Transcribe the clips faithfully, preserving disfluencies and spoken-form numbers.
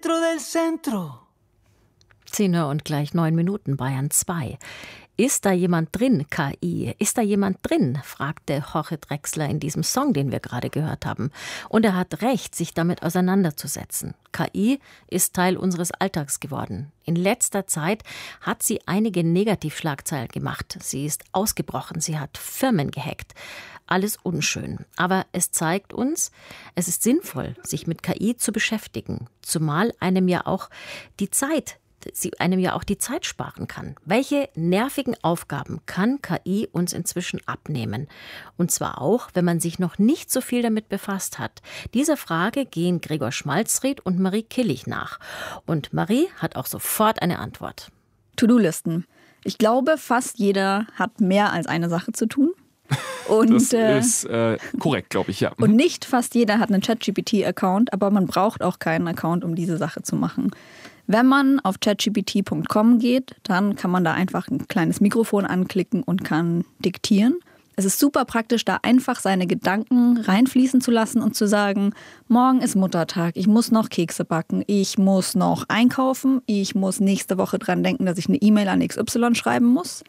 Centro del Centro. zehn Uhr und gleich neun Minuten, Bayern zwei. Ist da jemand drin, K I? Ist da jemand drin? Fragte Jorge Drexler in diesem Song, den wir gerade gehört haben. Und er hat recht, sich damit auseinanderzusetzen. K I ist Teil unseres Alltags geworden. In letzter Zeit hat sie einige Negativschlagzeilen gemacht. Sie ist ausgebrochen, sie hat Firmen gehackt. Alles unschön. Aber es zeigt uns, es ist sinnvoll, sich mit K I zu beschäftigen. Zumal einem ja auch die Zeit sie einem ja auch die Zeit sparen kann. Welche nervigen Aufgaben kann K I uns inzwischen abnehmen? Und zwar auch, wenn man sich noch nicht so viel damit befasst hat. Dieser Frage gehen Gregor Schmalzried und Marie Killig nach. Und Marie hat auch sofort eine Antwort. To-Do-Listen. Ich glaube, fast jeder hat mehr als eine Sache zu tun. Und, das äh, ist äh, korrekt, glaube ich, ja. Und nicht fast jeder hat einen ChatGPT-Account, aber man braucht auch keinen Account, um diese Sache zu machen. Wenn man auf chatgpt punkt com geht, dann kann man da einfach ein kleines Mikrofon anklicken und kann diktieren. Es ist super praktisch, da einfach seine Gedanken reinfließen zu lassen und zu sagen, morgen ist Muttertag, ich muss noch Kekse backen, ich muss noch einkaufen, ich muss nächste Woche dran denken, dass ich eine E-Mail an X Y schreiben muss.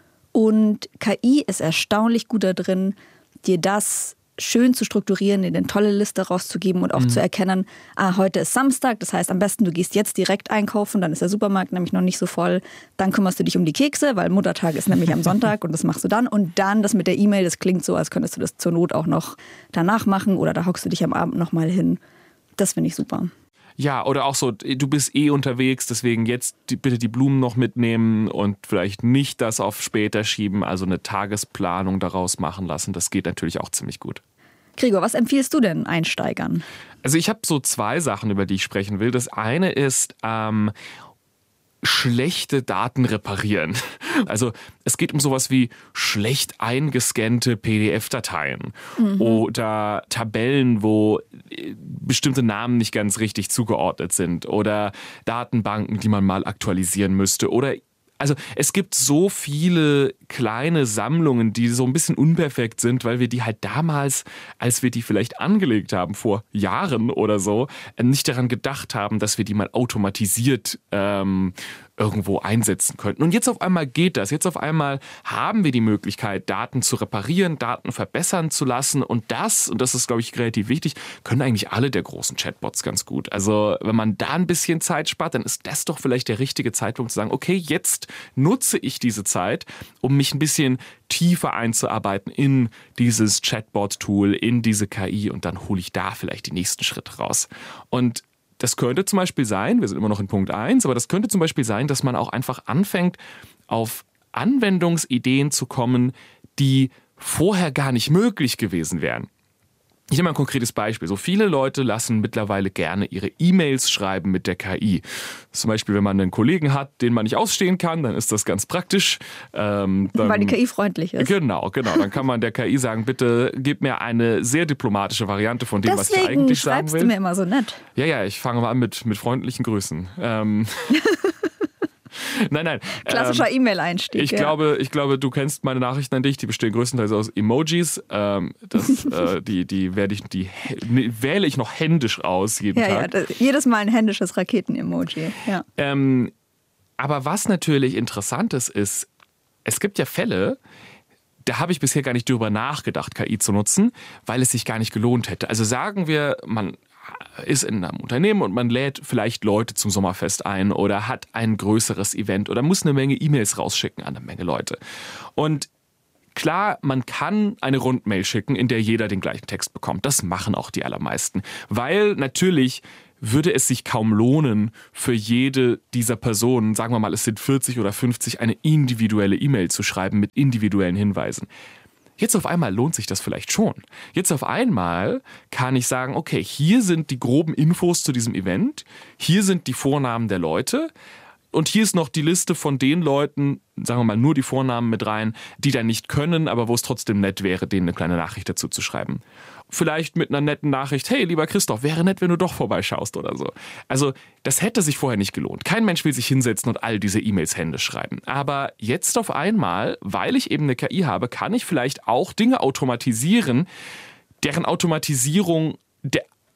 Und K I ist erstaunlich gut da drin, dir das schön zu strukturieren, dir eine tolle Liste rauszugeben und auch mhm. zu erkennen, ah, heute ist Samstag, das heißt am besten, du gehst jetzt direkt einkaufen, dann ist der Supermarkt nämlich noch nicht so voll, dann kümmerst du dich um die Kekse, weil Muttertag ist nämlich am Sonntag und das machst du dann und dann das mit der E-Mail, das klingt so, als könntest du das zur Not auch noch danach machen oder da hockst du dich am Abend nochmal hin. Das finde ich super. Ja, oder auch so, du bist eh unterwegs, deswegen jetzt die, bitte die Blumen noch mitnehmen und vielleicht nicht das auf später schieben, also eine Tagesplanung daraus machen lassen. Das geht natürlich auch ziemlich gut. Gregor, was empfiehlst du denn Einsteigern? Also ich habe so zwei Sachen, über die ich sprechen will. Das eine ist ähm, schlechte Daten reparieren. Also es geht um sowas wie schlecht eingescannte P D F-Dateien mhm. oder Tabellen, wo bestimmte Namen nicht ganz richtig zugeordnet sind oder Datenbanken, die man mal aktualisieren müsste oder also es gibt so viele kleine Sammlungen, die so ein bisschen unperfekt sind, weil wir die halt damals, als wir die vielleicht angelegt haben, vor Jahren oder so, nicht daran gedacht haben, dass wir die mal automatisiert ähm, irgendwo einsetzen könnten. Und jetzt auf einmal geht das. Jetzt auf einmal haben wir die Möglichkeit, Daten zu reparieren, Daten verbessern zu lassen. Und das, und das ist, glaube ich, relativ wichtig, können eigentlich alle der großen Chatbots ganz gut. Also wenn man da ein bisschen Zeit spart, dann ist das doch vielleicht der richtige Zeitpunkt zu sagen, okay, jetzt nutze ich diese Zeit, um mich ein bisschen tiefer einzuarbeiten in dieses Chatbot-Tool, in diese K I und dann hole ich da vielleicht die nächsten Schritte raus. Und das könnte zum Beispiel sein, wir sind immer noch in Punkt eins, aber das könnte zum Beispiel sein, dass man auch einfach anfängt, auf Anwendungsideen zu kommen, die vorher gar nicht möglich gewesen wären. Ich nehme mal ein konkretes Beispiel. So viele Leute lassen mittlerweile gerne ihre E-Mails schreiben mit der K I. Zum Beispiel, wenn man einen Kollegen hat, den man nicht ausstehen kann, dann ist das ganz praktisch. Ähm, dann, Weil die K I freundlich ist. Genau, genau. Dann kann man der K I sagen, bitte gib mir eine sehr diplomatische Variante von dem, Deswegen was ich eigentlich sagen will. Deswegen schreibst du mir immer so nett. Ja, ja, ich fange mal an mit, mit freundlichen Grüßen. Ähm Nein, nein. Klassischer ähm, E-Mail-Einstieg. Ich, ja. glaube, ich glaube, du kennst meine Nachrichten an dich. Die bestehen größtenteils aus Emojis. Ähm, das, äh, die die, werde ich, die wähle ich noch händisch aus jeden ja, Tag. Ja, das, jedes Mal ein händisches Raketen-Emoji. Ja. Ähm, aber was natürlich interessant ist, ist, es gibt ja Fälle, da habe ich bisher gar nicht drüber nachgedacht, K I zu nutzen, weil es sich gar nicht gelohnt hätte. Also sagen wir, man ist in einem Unternehmen und man lädt vielleicht Leute zum Sommerfest ein oder hat ein größeres Event oder muss eine Menge E-Mails rausschicken an eine Menge Leute. Und klar, man kann eine Rundmail schicken, in der jeder den gleichen Text bekommt. Das machen auch die allermeisten. Weil natürlich würde es sich kaum lohnen, für jede dieser Personen, sagen wir mal, es sind vierzig oder fünfzig, eine individuelle E-Mail zu schreiben mit individuellen Hinweisen. Jetzt auf einmal lohnt sich das vielleicht schon. Jetzt auf einmal kann ich sagen, okay, hier sind die groben Infos zu diesem Event, hier sind die Vornamen der Leute und hier ist noch die Liste von den Leuten, sagen wir mal nur die Vornamen mit rein, die da nicht können, aber wo es trotzdem nett wäre, denen eine kleine Nachricht dazu zu schreiben. Vielleicht mit einer netten Nachricht, hey, lieber Christoph, wäre nett, wenn du doch vorbeischaust oder so. Also das hätte sich vorher nicht gelohnt. Kein Mensch will sich hinsetzen und all diese E-Mails händisch schreiben. Aber jetzt auf einmal, weil ich eben eine K I habe, kann ich vielleicht auch Dinge automatisieren, deren Automatisierung der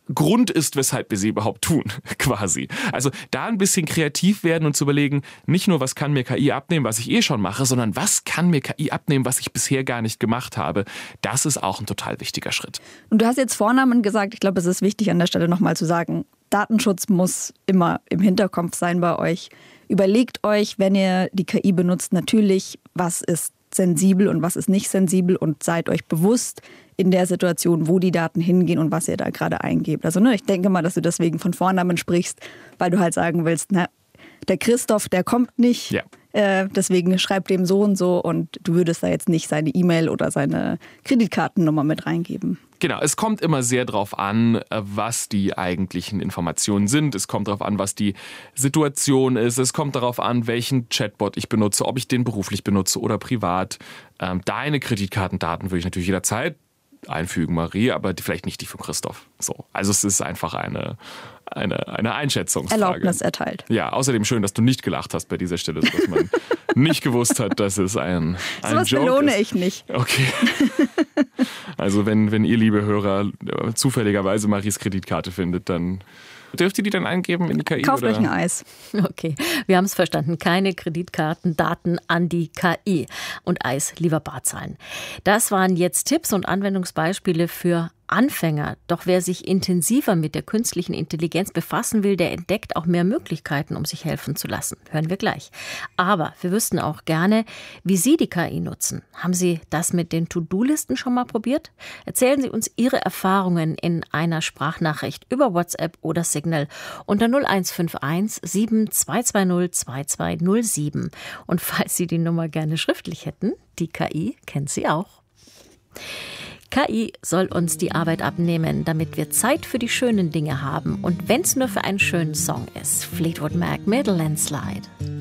Grund ist, weshalb wir sie überhaupt tun, quasi. Also da ein bisschen kreativ werden und zu überlegen, nicht nur, was kann mir K I abnehmen, was ich eh schon mache, sondern was kann mir K I abnehmen, was ich bisher gar nicht gemacht habe. Das ist auch ein total wichtiger Schritt. Und du hast jetzt Vornamen gesagt, ich glaube, es ist wichtig an der Stelle nochmal zu sagen, Datenschutz muss immer im Hinterkopf sein bei euch. Überlegt euch, wenn ihr die K I benutzt, natürlich, was ist sensibel und was ist nicht sensibel und seid euch bewusst in der Situation, wo die Daten hingehen und was ihr da gerade eingebt. Also ne, ich denke mal, dass du deswegen von Vornamen sprichst, weil du halt sagen willst, na, der Christoph, der kommt nicht, ja. äh, deswegen schreib dem so und so und du würdest da jetzt nicht seine E-Mail oder seine Kreditkartennummer mit reingeben. Genau, es kommt immer sehr darauf an, was die eigentlichen Informationen sind. Es kommt darauf an, was die Situation ist. Es kommt darauf an, welchen Chatbot ich benutze, ob ich den beruflich benutze oder privat. Ähm, deine Kreditkartendaten würde ich natürlich jederzeit einfügen, Marie, aber die, vielleicht nicht die von Christoph. So, also es ist einfach eine, eine, eine Einschätzungsfrage. Erlaubnis erteilt. Ja, außerdem schön, dass du nicht gelacht hast bei dieser Stelle, dass man nicht gewusst hat, dass es ein, ein so was Joke belohne ist. ich nicht. Okay. Also wenn, wenn ihr, liebe Hörer, zufälligerweise Maries Kreditkarte findet, dann dürft ihr die dann eingeben in die K I? Kauft oder? euch ein Eis. Okay, wir haben es verstanden. Keine Kreditkartendaten an die K I und Eis lieber bar zahlen. Das waren jetzt Tipps und Anwendungsbeispiele für Anfänger. Doch wer sich intensiver mit der künstlichen Intelligenz befassen will, der entdeckt auch mehr Möglichkeiten, um sich helfen zu lassen. Hören wir gleich. Aber wir wüssten auch gerne, wie Sie die K I nutzen. Haben Sie das mit den To-Do-Listen schon mal probiert? Erzählen Sie uns Ihre Erfahrungen in einer Sprachnachricht über WhatsApp oder Signal unter null eins fünf eins sieben zwei zwei null zwei zwei null sieben. Und falls Sie die Nummer gerne schriftlich hätten, die K I kennt sie auch. K I soll uns die Arbeit abnehmen, damit wir Zeit für die schönen Dinge haben. Und wenn es nur für einen schönen Song ist. Fleetwood Mac, Middle Landslide.